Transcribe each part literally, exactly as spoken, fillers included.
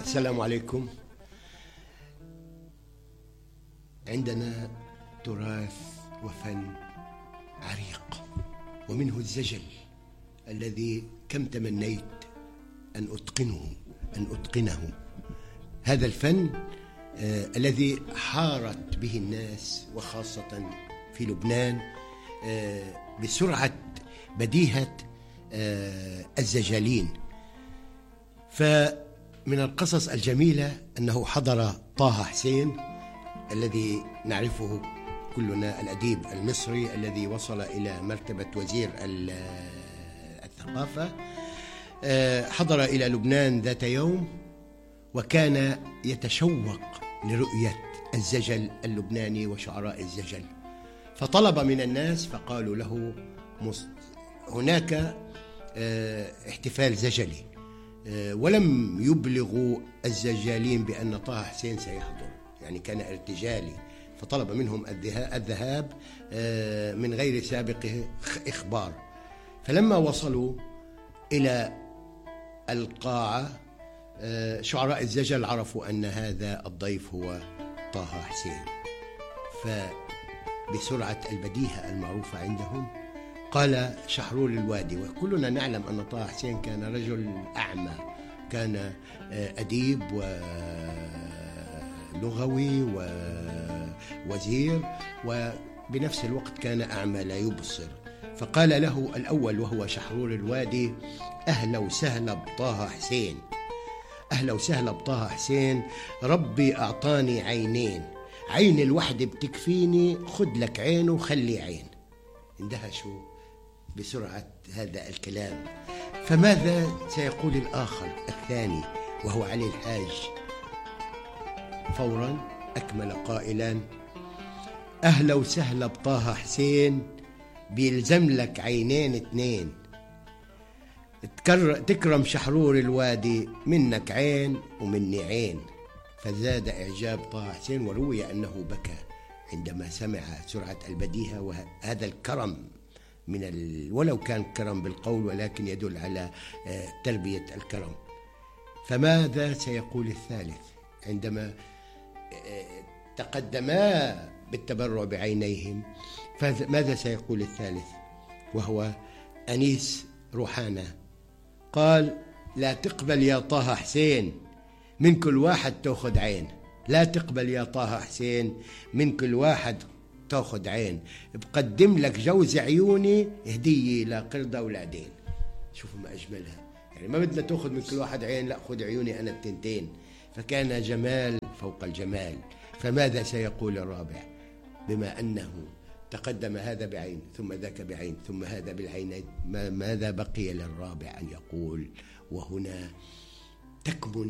السلام عليكم. عندنا تراث وفن عريق، ومنه الزجل الذي كم تمنيت أن أتقنه أن أتقنه هذا الفن آه الذي حارت به الناس، وخاصة في لبنان، آه بسرعة بديهة آه الزجالين. فمن القصص الجميلة أنه حضر طه حسين الذي نعرفه كلنا، الأديب المصري الذي وصل إلى مرتبة وزير الثقافة، حضر إلى لبنان ذات يوم، وكان يتشوق لرؤية الزجل اللبناني وشعراء الزجل، فطلب من الناس فقالوا له هناك احتفال زجلي، ولم يبلغوا الزجالين بأن طه حسين سيحضر، يعني كان ارتجالي، فطلب منهم الذهاب من غير سابق إخبار. فلما وصلوا إلى القاعة شعراء الزجل عرفوا أن هذا الضيف هو طه حسين، فبسرعة البديهة المعروفة عندهم قال شحرور الوادي، وكلنا نعلم أن طه حسين كان رجل أعمى، كان أديب ولغوي ووزير، وبنفس الوقت كان أعمى لا يبصر. فقال له الأول وهو شحرور الوادي: أهلا وسهلا بطه حسين، أهلا وسهلا بطه حسين، ربي أعطاني عينين، عين الوحدة بتكفيني، خد لك عين وخلي عين. اندهشوا بسرعة هذا الكلام. فماذا سيقول الآخر الثاني وهو علي الحاج؟ فورا أكمل قائلا: أهلا وسهلا بطه حسين، بيلزم لك عينين اتنين، تكرم شحرور الوادي، منك عين ومني عين. فزاد إعجاب طه حسين، وروي أنه بكى عندما سمع سرعة البديهة وهذا الكرم من ال... ولو كان كرم بالقول، ولكن يدل على تربية الكرم. فماذا سيقول الثالث عندما تقدما بالتبرع بعينيهم؟ فماذا سيقول الثالث وهو أنيس روحانة؟ قال: لا تقبل يا طه حسين، من كل واحد تأخذ عين، لا تقبل يا طه حسين، من كل واحد تأخذ عين، بقدم لك جوز عيوني هدية لقردة أولادين. شوفوا ما أجملها، يعني ما بدنا تأخذ من كل واحد عين، لا خذ عيوني أنا التنتين. فكان جمال فوق الجمال. فماذا سيقول الرابع بما أنه تقدم هذا بعين ثم ذاك بعين ثم هذا بالعينين؟ ماذا بقي للرابع أن يقول؟ وهنا تكمن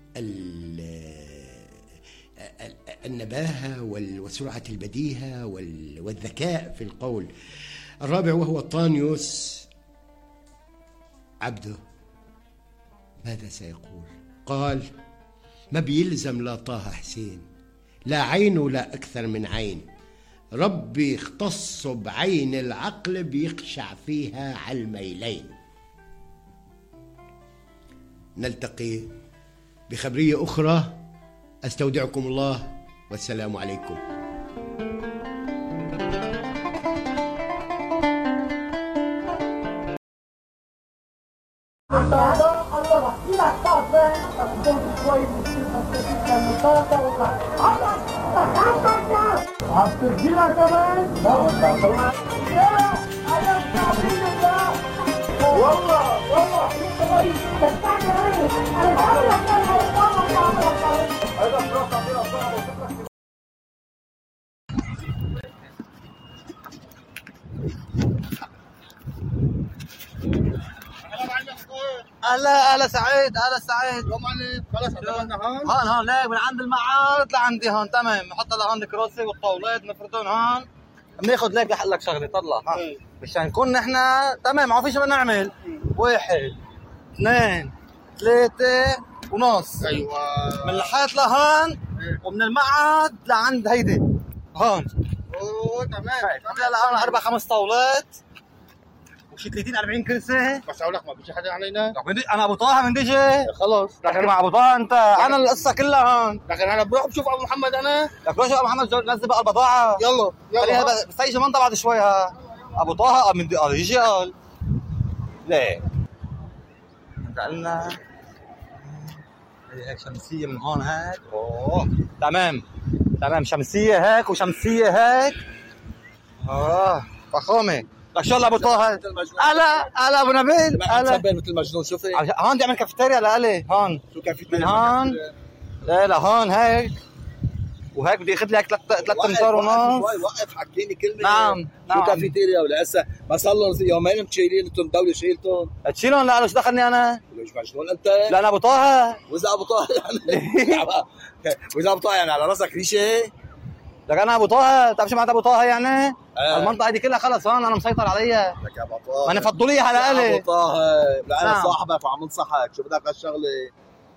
النباهة وسرعة البديهة والذكاء في القول. الرابع وهو طانيوس عبده، ماذا سيقول؟ قال: ما بيلزم لا طه حسين، لا عين ولا أكثر من عين، ربي اختص بعين العقل بيخشع فيها على الميلين. نلتقي بخبرية أخرى، أستودعكم الله والسلام عليكم. اهلا اهلا سعيد، اهلا سعيد. يوم عليك. خلص عندنا هون هون هون ليك من عند المعارض لعندي هون. تمام، نحط لهون الكراسي والطاولات نفردهم هون، بناخذ ليك لحق لك شغله. طلع ها مشان نكون نحن تمام، ما في شيء بدنا نعمل. واحد اثنين ثلاثة ونص. ايوه، من الحيط لهون ومن المعهد لعند هيدي هون. اوه تمام. هلا هون اربع خمس طاولات شي ثلاثين أربعين كرسي. بس اقول لك ما بيجي حدا علينا. انا ابو طه من ديجي. خلص لكن مع ابو طه انت انا القصه كلها هون. لكن انا بروح بشوف ابو محمد انا. لك روح شوف ابو محمد نزل بقى البضاعه. يلا يلا بس هي منطقه بعد شوي ها. ابو طه من قال يجي قال ليه قالنا هيك شمسيه من هون هيك. اوه تمام تمام شمسيه هيك وشمسيه هيك. اه فخامه. لك شو ابو طه هلا هلا ابو نبيل هلا مثل مجنون. شوفي هون بدي اعمل كافيتيريا لالي هون. شو كافيتيريا من هون لا لا هون هيك وهيك بدي اخذ لك ثلاث ثلاث امتار ونص. وقف حكيني كلمه. نعم شو كافيتيريا ولا هسه ما صار لهم يومين مشيلين انتم الدوله شيلتهم. تشيلهم لا شو دخلني انا؟ ليش مجنون انت؟ لا انا ابو طه. واذا ابو طه يعني واذا ابو طه يعني على راسك ريشه. لك انا ابو طه بتعرف شو معناتها ابو طه يعني؟ آه. المنطقه هذه كلها خلص هون انا مسيطر عليها. لك يا ابو طه ما انا فضلوا على الي. ابو طه لا انا نعم. صاحبك وعم انصحك. شو بدك هالشغله؟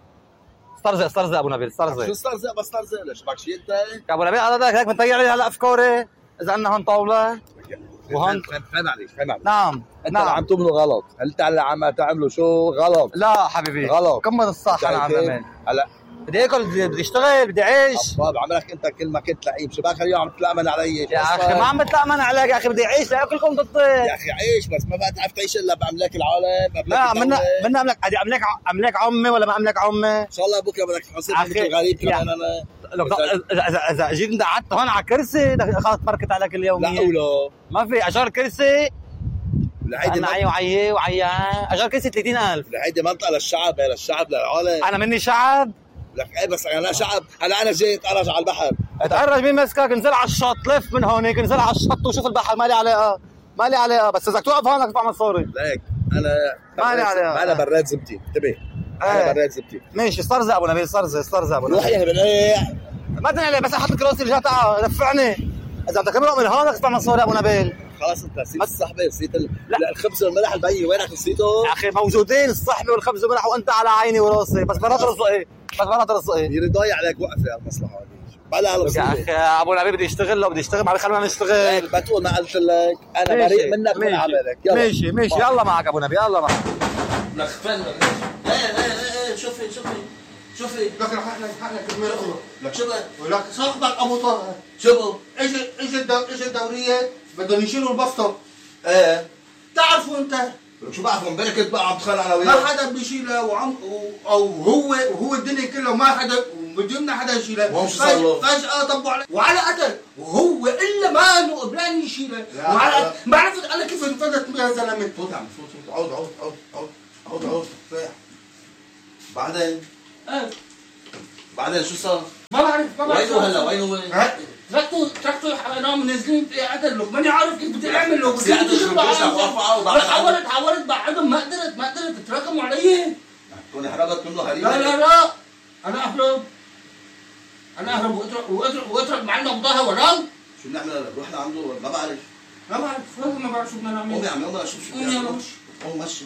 استرزق استرزق ابو نبيل استرزق. شو استرزق بس استرزق ليش بدك شيء انت؟ يا ابو نبيل انا هيك بنطيع لي هلا افكاري اذا عندنا هون طاوله وهون فهم عليك فهم عليك. نعم انت نعم. عم تعملوا غلط. انت اللي عم تعملوا شو غلط. لا حبيبي غلط. كمل الصح انا عم بعمل. هلا بدي اكل بدي اشتغل بدي اعيش. طب عملك انت كل ما كنت لعيب. شو بك اليوم عم تتلامن علي؟ يا اخي ما عم بتلامن عليك يا اخي بدي اعيش لاكلكم ضدي. يا اخي عيش بس ما بقى تعرف تعيش الا باملاك العالم. لا منا منا املك ادي املاك املاك عمي ولا ما املاك عمي؟ ان شاء الله بكره بدك تصير مثل غريب كمان انا. لو اذا اذا جيت انت قعدت هون على كرسي خلص بركت عليك اليوميه. لا ولا ما في اجار كرسي. لهيدي انا عي وعي وعي اجار كرسي ثلاثين ألف. لهيدي منطقه للشعب للشعب للعالم. انا مني شعب. لك ايه بس انا شعب. هلا انا جاي اتأرج على البحر. اتأرج مين مسكك؟ انزل على الشط لف من هونيك انزل على الشط وشوف البحر ما لي علاقه ما لي علاقه بس اذا توقف هون بدك تدفع مصاري. ليك انا ما لي علاقه. انا براد زبتي انتبه. انا براد زبتي. ماشي استرزق ابو نبيل استرزق استرزق ابو نبيل. روح يا بنايع. ما تنقل بس احط كراسي رجع تعال دفعني. اذا بدك تمرق من هون بدك تدفع مصاري ابو نبيل. خلاص انت نسيت الصحبه نسيت ال... لا الخبز والملح البي وينك نسيته؟ يا اخي موجودين الصحبه والخبز والملح وانت على عيني وراسي بس مرات رزقي بس مرات رزقي. يري ضايع عليك وقفه المصلحه هذه. بلا يا اخي ابو نبيل بدي اشتغل لو بدي اشتغل ما خلينا نشتغل. ما تقول ما قلت لك انا بريء منك من عملك. يلا ماشي ماشي يلا معك ابو نبيل يلا معك. لك فن لا لا لا شوفي شوفي شوفي لك رح احنا حقنا كل لك شو بك؟ ولك صاحبك ابو طه شو اجى اجى اجى الدوريه بدهم يشيلوا البسطه. ايه تعرفوا انت شو بعرف امبارح كنت بقى عم تخانق انا ما وياه. حدا بيشيلها وعم او هو وهو الدنيا كلها ما حدا بدنا حدا يشيلها. وهم شو صار له؟ فجأة طبوا عليه وعلى قتل وهو الا ما انه قبلان يشيلها وعلى ما عرفت انا كيف انفلت يا زلمه. فوت يا عم فوت فوت عود عود عود عود عود عود ريح. بعدين ايه بعدين شو صار؟ ما بعرف ما بعرف وين هو هلا وين هو؟ تركته تركته حرام نازلين في قتل له ماني عارف كيف بدي اعمل له. بس قاعد اشرب بيشرب وارفعه وبعدين حاولت حاولت بعدهم ما قدرت ما قدرت تراكموا علي. تكون حرقت منه هريمه. لا لا لا انا اهرب انا اهرب واترك واترك واترك معنا ابو طه ورام. شو بنعمل هلا؟ بنروح لعنده ما بعرف. ما بعرف والله ما بعرف شو بدنا نعمل. قوم يا عم يلا شوف شو قوم يلا مشي. قوم مشي.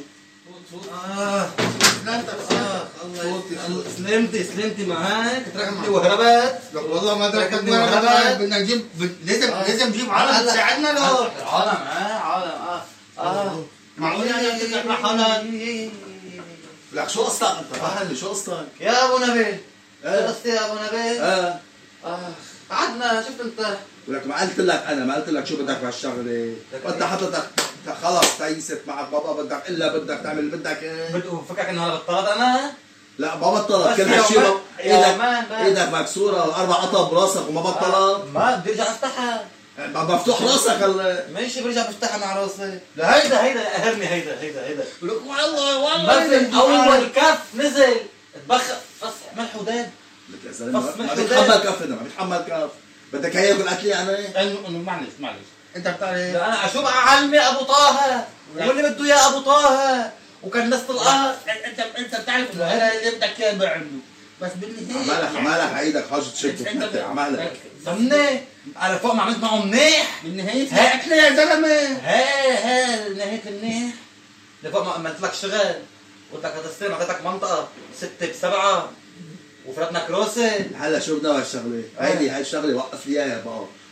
اه سلامتك اه الله سلمتي سلمتي معك تركتني وهربت. والله ما تركتني وهربت. بدنا نجيب لازم لازم نجيب عالم تساعدنا له. عالم اه عالم اه اه معقول يعني تطلع حالك. لك شو قصتك انت؟ فهمني شو قصتك؟ يا ابو نبيل شو ايه قصتي يا ابو نبيل؟ اه اه قعدنا شفت انت. ولك ما قلت لك انا ما قلت لك شو بدك بهالشغله. وانت حضرتك خلص تيست معك بابا بدك الا بدك تعمل اللي بدك ايه. بدو فكرك انه هذا بطلت انا؟ لا ما بطلت بس كل هالشيء يومان- ايدك ايدك مكسوره واربع قطب براسك وما بطلت. ما بدي ارجع افتحها. ما مفتوح راسك هلا. ماشي برجع بفتحها مع راسي. لا هيدا هيدا قهرني هيدا هيدا هيدا. لك والله ما والله في اول كف نزل اتبخر فص ملح ودان. لك يا زلمه بس ما من بيتحمل كف هذا ما بيتحمل كف. بدك هي ياكل اكل يعني؟ انه انه معلش معلش انت بتعرف لا انا اشوف اعلمي ابو طه واللي بده اياه ابو طه وكان الناس طلقات. انت انت بتعرف انه هذا اللي بدك اياه بعمله بس بالنهايه عمالك عمالك عيدك حاجه تشد انت عمالك ضمني على فوق ما عملت معه منيح. بالنهايه هاكله يا زلمه. هي هي نهايه منيح. لفوق ما عملت لك شغل قلت لك هتستلم اعطيتك منطقه ستة بسبعة وفرتنا كروسه. هلا شو بدنا هالشغله؟ هيدي هاي الشغله وقف لي اياها بقى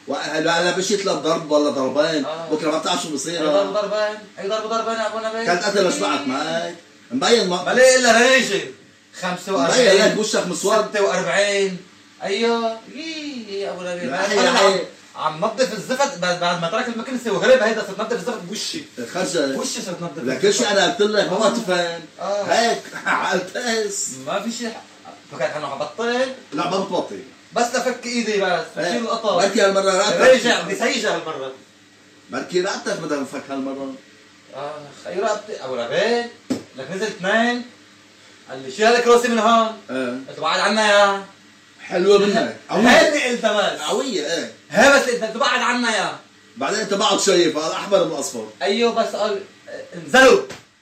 وهلا هلا مشيت لضرب ولا ضربين آه. بكره ما بتعرف شو بصير. اي ضرب ضربين اي ضرب ضربين يا ابو نبيل. كانت قتل شبعت معك مبين ما ليه الا ريشه خمسة وأربعين مبين لك وشك مسود ستة وأربعين. ايوه يي يا ابو نبيل انا عم نظف الزفت بعد ما ترك المكنسه وهرب. هيدا صرت نظف الزفت بوشي خرجت وشي صرت نظف لكل شيء. انا قلت لك ما تفهم آه. هيك عالتاس ما في شيء. فكرت انه حبطل. لا ما بتبطل بس لفك ايدي بس بشيل القطر. بركي هالمره رقبتك رجع بدي سيجه هالمره. بركي رقبتك بدها تنفك هالمره. اخ اي رقبتي ابو نبيل لك نزل اثنين. قال لي شيل الكروسي من هون. اه قلت بعد عنا يا حلوه منك. هيدي قلت بس قويه ايه هي بس انت تبعد عنا يا بعدين انت بعد شايف الاحمر من الاصفر. ايوه بس قال انزلوا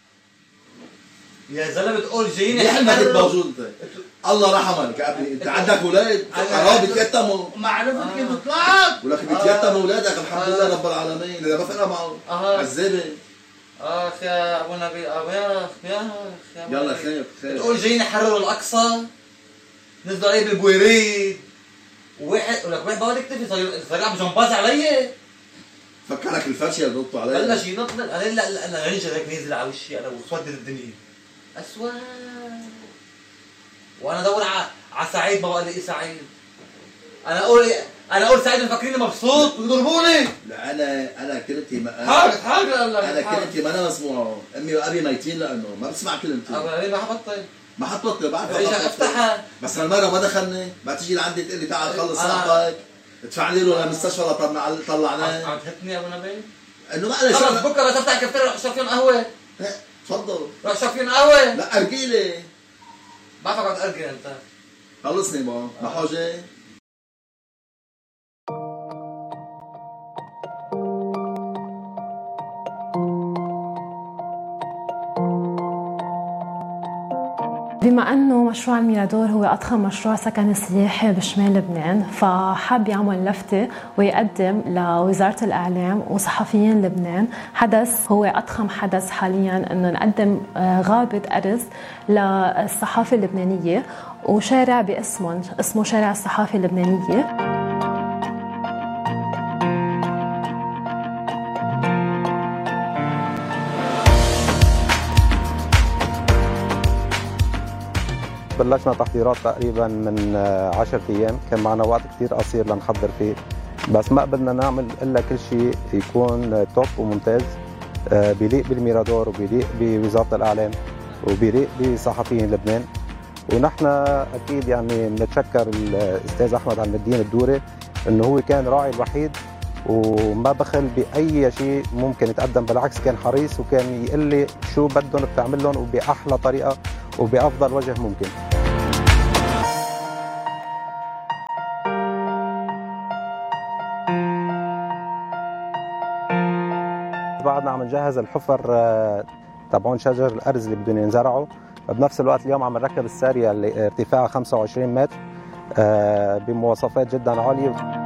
يا زلمه بتقول جايين يا حلمك كنت موجود انت. الله رحمك يا ابني انت عندك اولاد حرام بيتيتموا. ما عرفت كيف طلعت ولك بيتيتموا اولادك الحمد لله رب العالمين. اذا ما فرقنا معه عذابه. اخ يا ابو نبيل يا اخ يا اخ يلا خير خير. بتقول جايين يحرروا الاقصى نزلوا عليه بالبويريد وواحد ولك واحد بقعد يكتفي صار صار يلعب جمباز علي. فكرك الفرشه اللي نطوا عليه بلش ينط. انا لا لا انا رنجه هيك نازل على وشي انا وسودت الدنيا اسود. وانا ادور على على سعيد ما بقى لي سعيد. انا اقول انا اقول سعيد مفكريني مبسوط ويضربوني. لا انا انا كلمتي ما حاجه حاجه انا كلمتي ما انا مسموعه. امي وابي ميتين لانه ما بسمع كلمتي. ابو ما حبطل ما حطبطل بعرف افتحها. بس هالمره ما دخلني. ما تيجي لعندي تقول لي تعال خلص صاحبك ادفع لي له للمستشفى طلعناه. عم تهتني يا ابو نبيل انه ما عليه خلص بكره بس افتح كفتيريا روح اشرب فيهم قهوه. تفضل روح اشرب فيهم قهوه. لا ارجي لي بعرفك عم تأرجي انت. خلصني ما ما حاجه. بما أنه مشروع الميرادور هو أضخم مشروع سكني سياحي بشمال لبنان، فحاب يعمل لفتة ويقدم لوزارة الإعلام وصحفيين لبنان حدث هو أضخم حدث حالياً، أنه نقدم غابة أرز للصحافة اللبنانية وشارع باسمهم اسمه شارع الصحافة اللبنانية. بلشنا تحضيرات تقريبا من عشرة ايام. كان معنا وقت كثير قصير لنحضر فيه، بس ما قدرنا نعمل الا كل شيء يكون توب وممتاز بيليق بالميرادور وبيليق بوزاره الاعلام وبيليق بصحفيين لبنان. ونحن اكيد يعني بنتشكر الاستاذ احمد عم الدين الدوري انه هو كان راعي الوحيد وما بخل باي شيء ممكن يتقدم، بالعكس كان حريص وكان يقول لي شو بدهم بتعمل لهم وباحلى طريقه وبأفضل وجه ممكن. بعدنا عم نجهز الحفر تبعون شجر الأرز اللي بدهم ينزرعوا. بنفس الوقت اليوم عم نركب السارية اللي ارتفاعها خمسة وعشرين متر بمواصفات جدا عالية.